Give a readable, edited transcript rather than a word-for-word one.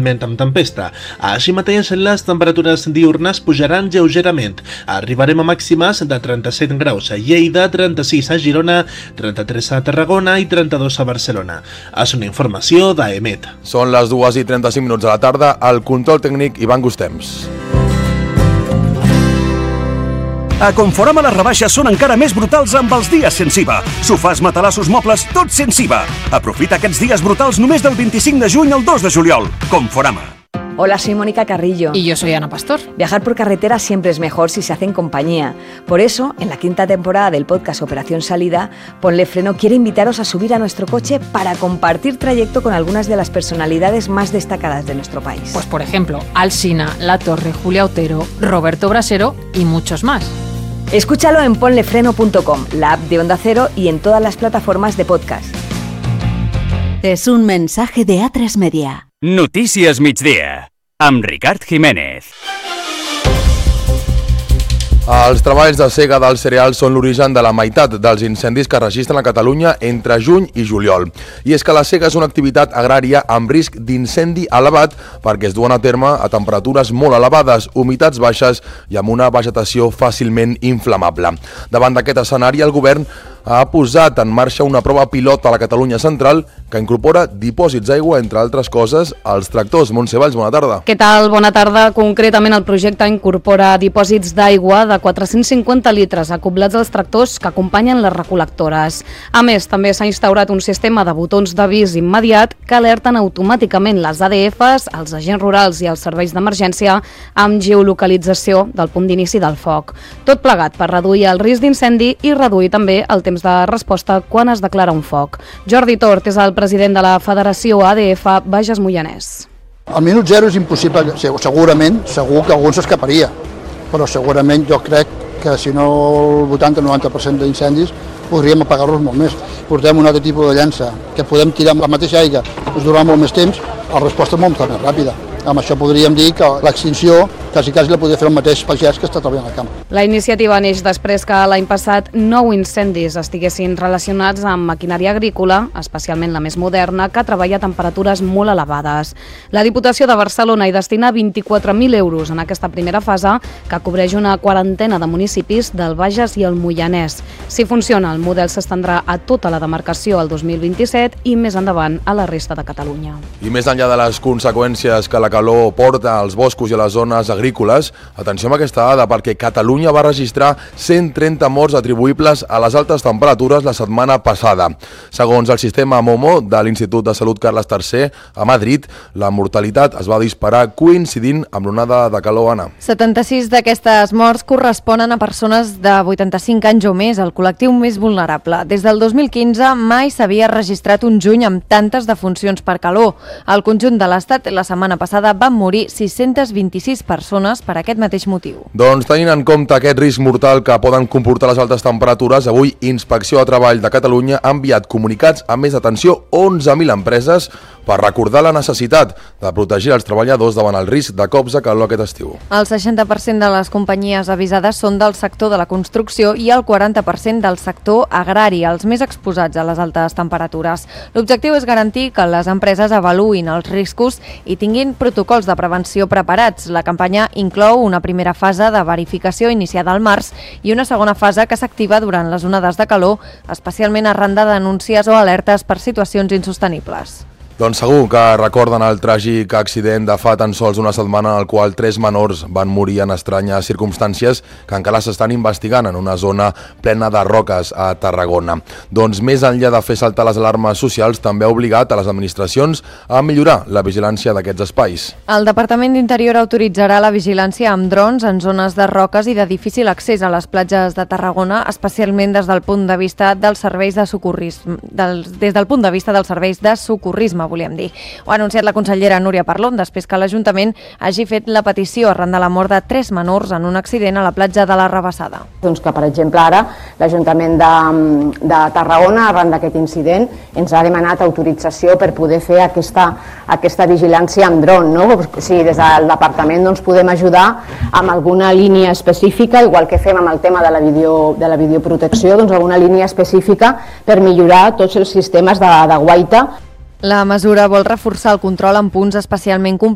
parcialment amb tempesta. Així mateix, les temperatures diurnes pujaran lleugerament. Arribarem a màximes de 37 graus a Lleida, 36 a Girona, 33 a Tarragona i 32 a Barcelona. És una informació d'AEMET. Són les 2:35 de la tarda. Al control tècnic, Ivan Gustems. A Conforama les rebaixes són encara més brutals amb els dies sense IVA. Sofàs, matalassos, mobles, tot sense IVA. Aprofita aquests dies brutals només del 25 de juny al 2 de juliol. Conforama. Hola, soy Mónica Carrillo. Y yo soy Ana Pastor. Viajar por carretera siempre es mejor si se hace en compañía. Por eso, en la 5ª temporada del podcast Operación Salida, Ponle Freno quiere invitaros a subir a nuestro coche para compartir trayecto con algunas de las personalidades más destacadas de nuestro país. Pues por ejemplo, Alsina, La Torre, Julia Otero, Roberto Brasero y muchos más. Escúchalo en ponlefreno.com, la app de Onda Cero y en todas las plataformas de podcast. Es un mensaje de A3 Media. Notícies migdia, amb Ricard Jiménez. Els treballs de sega del cereal són l'origen de la meitat dels incendis que es registren a Catalunya entre juny i juliol. I és que la sega és una activitat agrària amb risc d'incendi elevat perquè es duen a terme a temperatures molt elevades, humitats baixes i amb una vegetació fàcilment inflamable. Davant d'aquest escenari, el govern ha posat en marxa una prova pilot a la Catalunya central que incorpora dipòsits d'aigua, entre altres coses, als tractors. Montse Valls, bona tarda. Què tal? Bona tarda. Concretament, el projecte incorpora dipòsits d'aigua de 450 litres acoblats als tractors que acompanyen les recol·lectores. A més, també s'ha instaurat un sistema de botons d'avís immediat que alerten automàticament les ADFs, els agents rurals i els serveis d'emergència amb geolocalització del punt d'inici del foc. Tot plegat per reduir el risc d'incendi i reduir també el temps de resposta quan es declara un foc. Jordi Tort és el president de la Federació ADF Bages Moianès. Al minut zero és impossible, segurament, segur que algun s'escaparia, però segurament jo crec que si no el 80-90% d'incendis podríem apagar-los molt més. Portem un altre tipus de llança que podem tirar amb la mateixa aigua, ens durarà molt més temps, la resposta és molt més ràpida. Amb això podríem dir que l'extinció quasi la podria fer el mateix pagès que està treballant al camp. La iniciativa neix després que l'any passat 9 incendis estiguessin relacionats amb maquinària agrícola, especialment la més moderna, que treballa a temperatures molt elevades. La Diputació de Barcelona hi destina 24.000 euros en aquesta primera fase, que cobreix una quarantena de municipis del Bages i el Moianès. Si funciona, el model s'estendrà a tota la demarcació el 2027 i més endavant a la resta de Catalunya. I més enllà de les conseqüències que la calor porta als boscos i a les zones agrícoles, atenció amb aquesta dada perquè Catalunya va registrar 130 morts atribuïbles a les altes temperatures la setmana passada. Segons el sistema MOMO de l'Institut de Salut Carles III a Madrid, la mortalitat es va disparar coincidint amb l'onada de calor, Anna. 76 d'aquestes morts corresponen a persones de 85 anys o més, el col·lectiu més vulnerable. Des del 2015 mai s'havia registrat un juny amb tantes defuncions per calor. Al conjunt de l'Estat, la setmana passada van morir 626 persones per aquest mateix motiu. Doncs tenint en compte aquest risc mortal que poden comportar les altes temperatures, avui Inspecció de Treball de Catalunya ha enviat comunicats a més atenció 11.000 empreses per recordar la necessitat de protegir els treballadors davant el risc de cops de calor aquest estiu. El 60% de les companyies avisades són del sector de la construcció i el 40% del sector agrari, els més exposats a les altes temperatures. L'objectiu és garantir que les empreses avaluïn els riscos i tinguin protocols de prevenció preparats. La campanya inclou una primera fase de verificació iniciada al març i una segona fase que s'activa durant les onades de calor, especialment arran de denúncies o alertes per situacions insostenibles. Doncs segur que recorden el tràgic accident de fa tan sols una setmana en el qual 3 menors van morir en estranyes circumstàncies que encara s'estan investigant en una zona plena de roques a Tarragona. Doncs més enllà de fer saltar les alarmes socials, també ha obligat a les administracions a millorar la vigilància d'aquests espais. El Departament d'Interior autoritzarà la vigilància amb drons en zones de roques i de difícil accés a les platges de Tarragona, especialment des del punt de vista dels serveis de socorrisme, volíem dir. Ho ha anunciat la consellera Núria Parlon després que l'Ajuntament hagi fet la petició arran de la mort de 3 menors en un accident a la platja de la Rabassada. Doncs que, per exemple, ara l'Ajuntament de Tarragona, arran d'aquest incident, ens ha demanat autorització per poder fer aquesta vigilància amb dron. No? Si des del departament podem ajudar amb alguna línia específica, igual que fem amb el tema de la videoprotecció, alguna línia específica per millorar tots els sistemes de guaita. La mesura vol reforçar el control en punts especialment